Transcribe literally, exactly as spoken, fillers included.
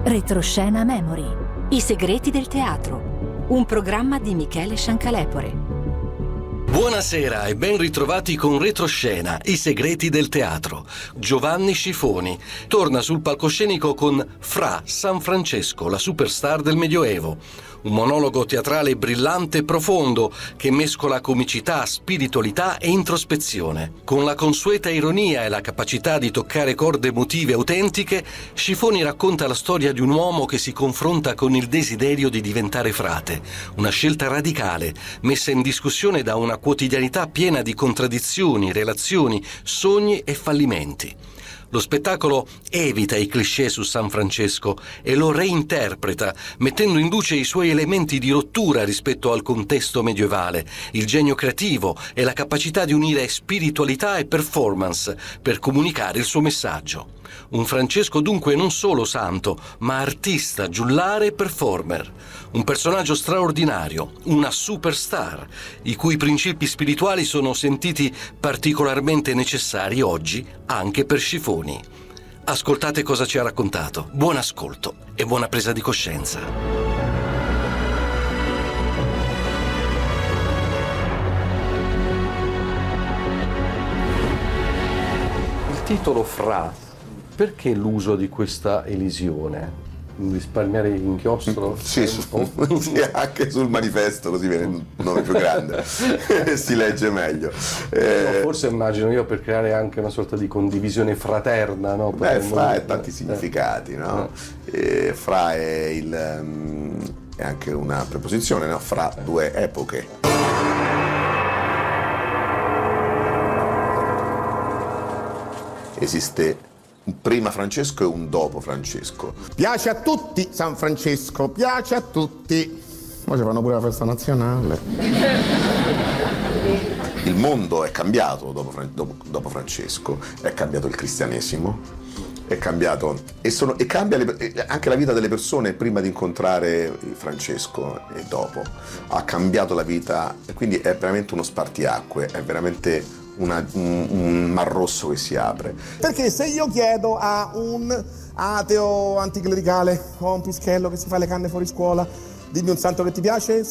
Retroscena Memory. I segreti del teatro. Un programma di Michele Sciancalepore. Buonasera e ben ritrovati con Retroscena, i segreti del teatro. Giovanni Scifoni torna sul palcoscenico con Fra San Francesco, la superstar del Medioevo. Un monologo teatrale brillante e profondo che mescola comicità, spiritualità e introspezione. Con la consueta ironia e la capacità di toccare corde emotive autentiche, Scifoni racconta la storia di un uomo che si confronta con il desiderio di diventare frate. Una scelta radicale, messa in discussione da una quotidianità piena di contraddizioni, relazioni, sogni e fallimenti. Lo spettacolo evita i cliché su San Francesco e lo reinterpreta, mettendo in luce i suoi elementi di rottura rispetto al contesto medievale, il genio creativo e la capacità di unire spiritualità e performance per comunicare il suo messaggio. Un Francesco dunque non solo santo, ma artista, giullare e performer. Un personaggio straordinario, una superstar, i cui principi spirituali sono sentiti particolarmente necessari oggi anche per Scifoni. Ascoltate cosa ci ha raccontato. Buon ascolto e buona presa di coscienza. Il titolo Fra, perché l'uso di questa elisione? Risparmiare l'inchiostro? Sì, su, sì, anche sul manifesto, così viene un nome più grande e si legge meglio. Eh, forse immagino io per creare anche una sorta di condivisione fraterna, no? Beh, fra ha tanti significati, no? E fra è, il, è anche una preposizione, no? Fra due epoche. Esiste un prima Francesco e un dopo Francesco. Piace a tutti San Francesco, piace a tutti. Ma ci fanno pure la festa nazionale. Il mondo è cambiato dopo, dopo, dopo Francesco, è cambiato il cristianesimo, è cambiato e, sono, e cambia le, anche la vita delle persone prima di incontrare Francesco e dopo. Ha cambiato la vita e quindi è veramente uno spartiacque, è veramente Una, un, un mar rosso che si apre. Perché se io chiedo a un ateo anticlericale o a un pischello che si fa le canne fuori scuola, dimmi un santo che ti piace,